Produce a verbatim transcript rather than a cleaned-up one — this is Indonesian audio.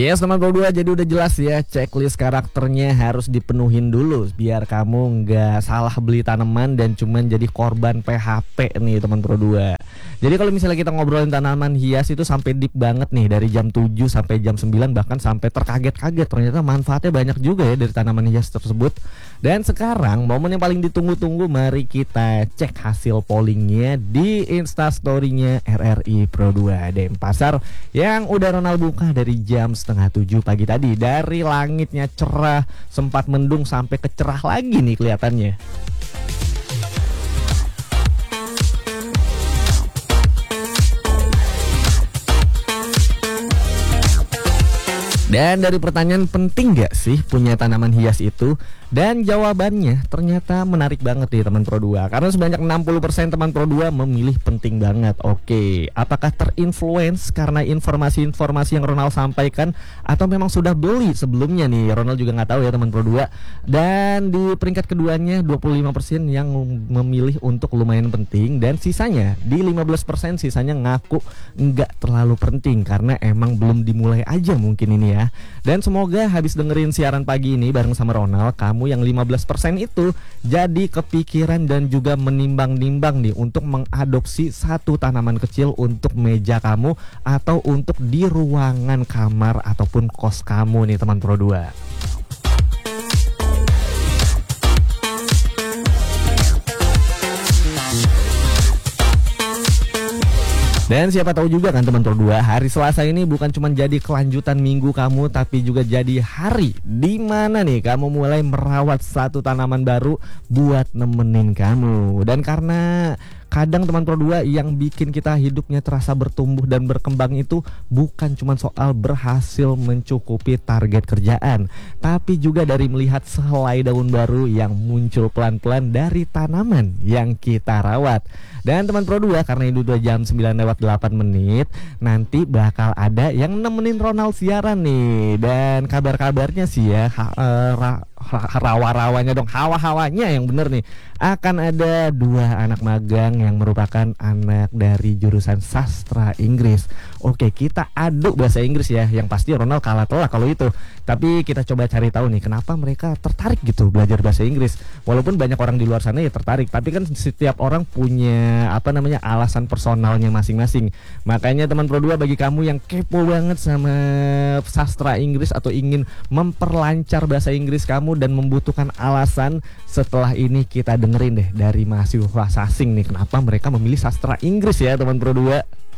Yes teman Pro dua, jadi udah jelas ya, checklist karakternya harus dipenuhin dulu biar kamu nggak salah beli tanaman dan cuman jadi korban P H P nih teman Pro dua. Jadi kalau misalnya kita ngobrolin tanaman hias itu sampai deep banget nih, dari jam tujuh sampai jam sembilan, bahkan sampai terkaget-kaget, ternyata manfaatnya banyak juga ya dari tanaman hias tersebut. Dan sekarang momen yang paling ditunggu-tunggu, mari kita cek hasil pollingnya di Instastory-nya R R I Pro dua Denpasar yang udah Ronald buka dari jam setengah tujuh pagi tadi. Dari langitnya cerah, sempat mendung sampai ke cerah lagi nih kelihatannya. Dan dari pertanyaan, penting gak sih punya tanaman hias itu? Dan jawabannya ternyata menarik banget nih teman Pro dua, karena sebanyak enam puluh persen teman Pro dua memilih penting banget. Oke, apakah terinfluence karena informasi-informasi yang Ronald sampaikan, atau memang sudah beli sebelumnya nih? Ronald juga nggak tahu ya teman Pro dua. Dan di peringkat keduanya dua puluh lima persen yang memilih untuk lumayan penting, dan sisanya di lima belas persen sisanya ngaku nggak terlalu penting karena emang belum dimulai aja mungkin ini ya. Dan semoga habis dengerin siaran pagi ini bareng sama Ronald, kamu yang lima belas persen itu jadi kepikiran dan juga menimbang-nimbang nih untuk mengadopsi satu tanaman kecil untuk meja kamu atau untuk di ruangan kamar ataupun kos kamu nih teman Pro dua. Dan siapa tahu juga kan teman Pro dua, hari Selasa ini bukan cuma jadi kelanjutan minggu kamu, tapi juga jadi hari di mana nih kamu mulai merawat satu tanaman baru buat nemenin kamu. Dan karena kadang teman Pro dua yang bikin kita hidupnya terasa bertumbuh dan berkembang itu bukan cuma soal berhasil mencukupi target kerjaan, tapi juga dari melihat sehelai daun baru yang muncul pelan-pelan dari tanaman yang kita rawat. Dan teman Pro dua, karena ini udah jam sembilan lewat delapan menit, nanti bakal ada yang nemenin Ronald siaran nih. Dan kabar-kabarnya sih ya, ha, uh, ra, rawa-rawanya dong, hawa-hawanya yang bener nih, akan ada dua anak magang yang merupakan anak dari jurusan sastra Inggris. Oke, kita aduk bahasa Inggris ya, yang pasti Ronald kalah telak kalau itu. Tapi kita coba cari tahu nih, kenapa mereka tertarik gitu belajar bahasa Inggris. Walaupun banyak orang di luar sana ya tertarik, tapi kan setiap orang punya apa namanya alasan personalnya masing-masing. Makanya teman Pro dua, bagi kamu yang kepo banget sama sastra Inggris atau ingin memperlancar bahasa Inggris kamu dan membutuhkan alasan, setelah ini kita dengerin deh dari mahasiswa Sasing nih kenapa mereka memilih sastra Inggris ya teman Pro dua.